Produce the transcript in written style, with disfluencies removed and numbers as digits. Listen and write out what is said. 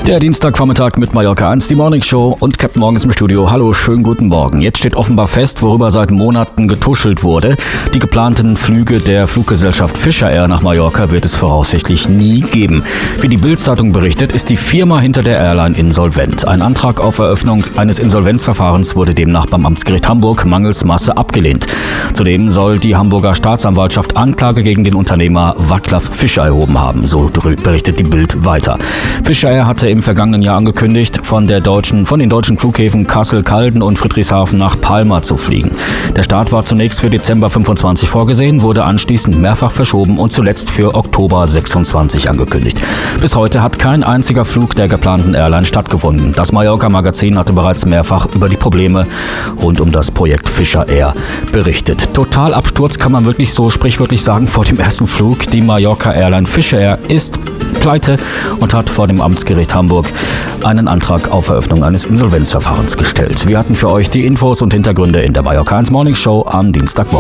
Der Dienstagvormittag mit Mallorca 1, die Morning Show und Captain Morgens im Studio. Hallo, schönen guten Morgen. Jetzt steht offenbar fest, worüber seit Monaten getuschelt wurde. Die geplanten Flüge der Fluggesellschaft Fischer Air nach Mallorca wird es voraussichtlich nie geben. Wie die Bild-Zeitung berichtet, ist die Firma hinter der Airline insolvent. Ein Antrag auf Eröffnung eines Insolvenzverfahrens wurde demnach beim Amtsgericht Hamburg mangels Masse abgelehnt. Zudem soll die Hamburger Staatsanwaltschaft Anklage gegen den Unternehmer Vaclav Fischer erhoben haben, so berichtet die Bild weiter. Fischer Air hatte im vergangenen Jahr angekündigt, von den deutschen Flughäfen Kassel, Calden und Friedrichshafen nach Palma zu fliegen. Der Start war zunächst für Dezember 25 vorgesehen, wurde anschließend mehrfach verschoben und zuletzt für Oktober 26 angekündigt. Bis heute hat kein einziger Flug der geplanten Airline stattgefunden. Das Mallorca-Magazin hatte bereits mehrfach über die Probleme rund um das Projekt Fischer Air berichtet. Totalabsturz kann man wirklich so sprichwörtlich sagen vor dem ersten Flug. Die Mallorca-Airline Fischer Air ist pleite und hat vor dem Amtsgericht Hamburg einen Antrag auf Eröffnung eines Insolvenzverfahrens gestellt. Wir hatten für euch die Infos und Hintergründe in der Mallorca 1 Morning Show am Dienstagmorgen.